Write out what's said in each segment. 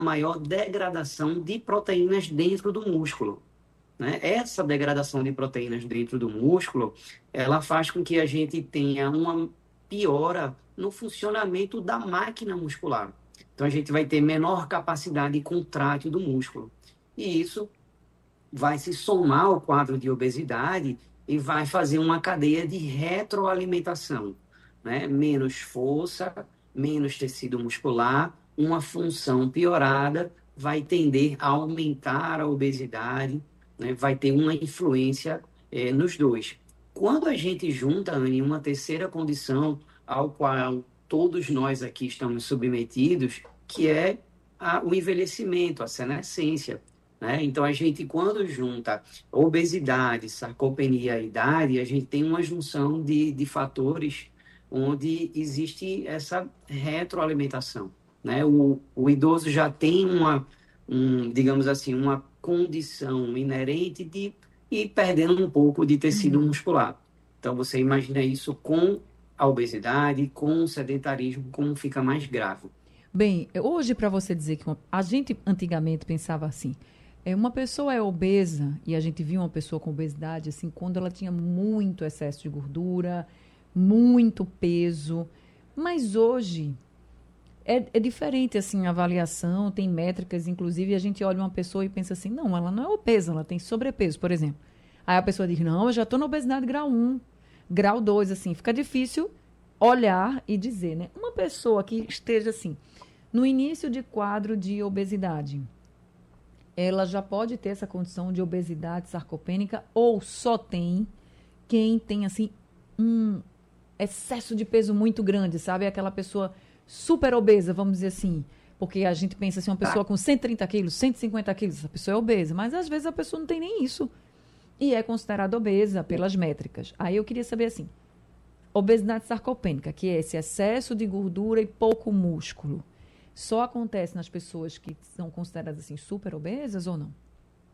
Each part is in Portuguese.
maior degradação de proteínas dentro do músculo, né? Essa degradação de proteínas dentro do músculo, ela faz com que a gente tenha uma piora no funcionamento da máquina muscular. Então, a gente vai ter menor capacidade contrátil do músculo. E isso vai se somar ao quadro de obesidade e vai fazer uma cadeia de retroalimentação, né? Menos força, menos tecido muscular, uma função piorada vai tender a aumentar a obesidade, né? Vai ter uma influência nos dois. Quando a gente junta, Anne, uma terceira condição ao qual todos nós aqui estamos submetidos, que é o envelhecimento, a senescência, né? Então, a gente, quando junta obesidade, sarcopenia e idade, a gente tem uma junção de fatores onde existe essa retroalimentação, né? O idoso já tem digamos assim, uma condição inerente de ir perdendo um pouco de tecido Uhum. muscular. Então, você imagina isso com a obesidade, com o sedentarismo, como fica mais grave. Bem, hoje para você dizer que a gente antigamente pensava assim, uma pessoa é obesa e a gente via uma pessoa com obesidade assim quando ela tinha muito excesso de gordura, muito peso, mas hoje é diferente assim a avaliação, tem métricas, inclusive a gente olha uma pessoa e pensa assim, não, ela não é obesa, ela tem sobrepeso, por exemplo. Aí a pessoa diz, não, eu já estou na obesidade grau 1, grau 2, assim, fica difícil olhar e dizer, né? Uma pessoa que esteja assim, no início de quadro de obesidade, ela já pode ter essa condição de obesidade sarcopênica ou só tem quem tem assim um excesso de peso muito grande, sabe? Aquela pessoa super obesa, vamos dizer assim. Porque a gente pensa assim, uma pessoa com 130 quilos, 150 quilos, essa pessoa é obesa. Mas às vezes a pessoa não tem nem isso. E é considerada obesa pelas métricas. Aí eu queria saber assim, obesidade sarcopênica, que é esse excesso de gordura e pouco músculo, só acontece nas pessoas que são consideradas assim super obesas ou não?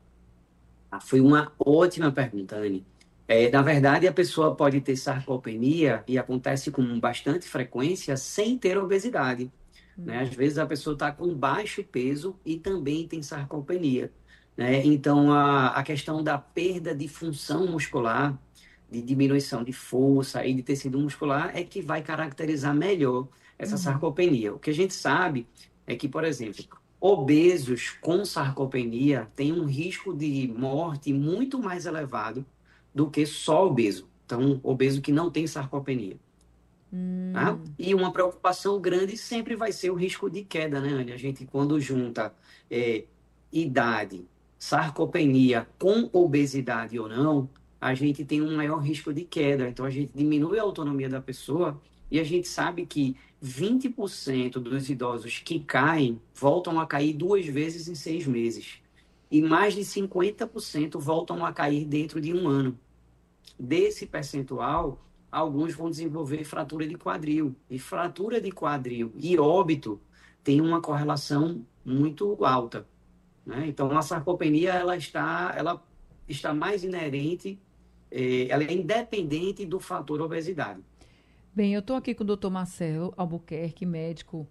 Foi uma ótima pergunta, Anne. Na verdade, a pessoa pode ter sarcopenia e acontece com bastante frequência sem ter obesidade, né? Às vezes a pessoa está com baixo peso e também tem sarcopenia, né? Então, a questão da perda de função muscular, de diminuição de força e de tecido muscular é que vai caracterizar melhor essa Uhum. sarcopenia. O que a gente sabe é que, por exemplo, obesos com sarcopenia têm um risco de morte muito mais elevado do que só obeso. Então, obeso que não tem sarcopenia. Tá? Hum. E uma preocupação grande sempre vai ser o risco de queda, né, Anny? A gente, quando junta é, idade, sarcopenia com obesidade ou não, a gente tem um maior risco de queda. Então, a gente diminui a autonomia da pessoa e a gente sabe que 20% dos idosos que caem voltam a cair 2 vezes em 6 meses. E mais de 50% voltam a cair dentro de um ano. Desse percentual, alguns vão desenvolver fratura de quadril. E fratura de quadril e óbito tem uma correlação muito alta, né? Então, a sarcopenia ela está mais inerente, ela é independente do fator obesidade. Bem, eu estou aqui com o doutor Marcelo Albuquerque, médico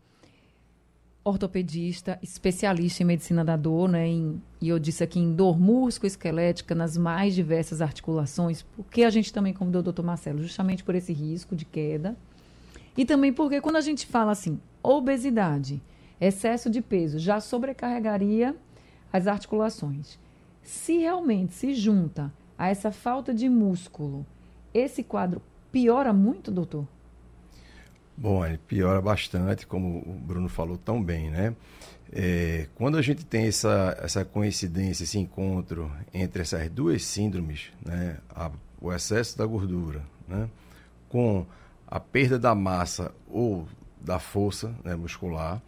ortopedista, especialista em medicina da dor, né? E eu disse aqui em dor musculoesquelética nas mais diversas articulações, porque a gente também convidou o doutor Marcelo, justamente por esse risco de queda. E também porque quando a gente fala assim, obesidade, excesso de peso, já sobrecarregaria as articulações. Se realmente se junta a essa falta de músculo, esse quadro piora muito, doutor? Bom, ele piora bastante, como o Bruno falou tão bem, né? Quando a gente tem essa coincidência, esse encontro entre essas duas síndromes, né? O excesso da gordura, né? Com a perda da massa ou da força, né, muscular,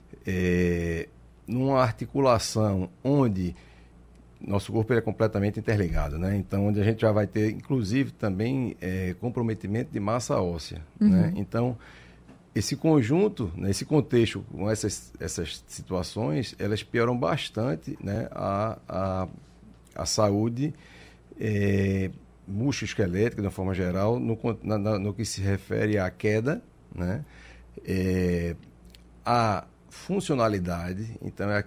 numa articulação onde nosso corpo é completamente interligado, né? Então, onde a gente já vai ter, inclusive, também comprometimento de massa óssea, né? Então, esse conjunto, né, esse contexto, com essas situações, elas pioram bastante, né, a saúde musculoesquelética, de uma forma geral, no que se refere à queda, né, à funcionalidade. Então, é